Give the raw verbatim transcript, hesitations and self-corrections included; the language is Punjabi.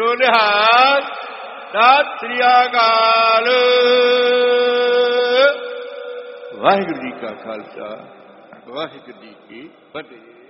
ਨਿਹਾਲ। ਸਤਿ ਸ੍ਰੀ ਅਕਾਲ। ਵਾਹਿਗੁਰੂ ਜੀ ਕਾ ਖਾਲਸਾ, ਵਾਹਿਗੁਰੂ ਜੀ ਕੀ ਫਤਿਹ।